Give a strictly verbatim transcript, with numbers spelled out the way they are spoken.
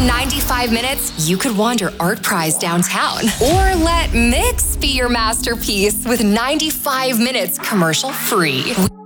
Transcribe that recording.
In ninety-five minutes, you could wander Art Prize downtown. Or let Mix be your masterpiece with ninety-five minutes commercial free.